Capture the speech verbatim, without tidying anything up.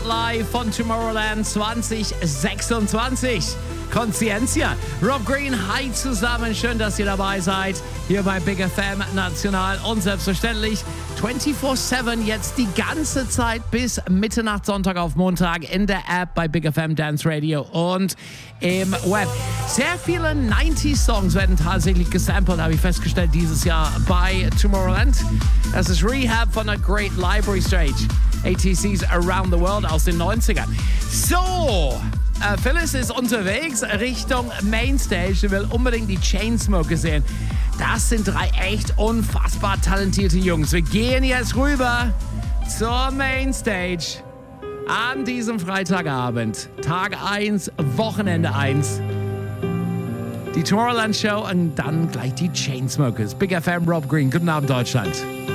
live von Tomorrowland zwanzig sechsundzwanzig. Consciencia. Rob Green, hi zusammen. Schön, dass ihr dabei seid. Hier bei Big F M National und selbstverständlich vierundzwanzig sieben jetzt die ganze Zeit bis Mitternacht Sonntag auf Montag in der App bei Big F M Dance Radio und im Web. Sehr viele neunziger Songs werden tatsächlich gesampelt, habe ich festgestellt, dieses Jahr bei Tomorrowland. Das ist Rehab von der Great Library Stage. A T Cs Around the World aus den neunzigern. So, äh, Phyllis ist unterwegs Richtung Mainstage. Sie will unbedingt die Chainsmokers sehen. Das sind drei echt unfassbar talentierte Jungs. Wir gehen jetzt rüber zur Mainstage an diesem Freitagabend. Tag eins, Wochenende eins. Die Tomorrowland Show und dann gleich die Chainsmokers. Big F M, Rob Green. Guten Abend, Deutschland.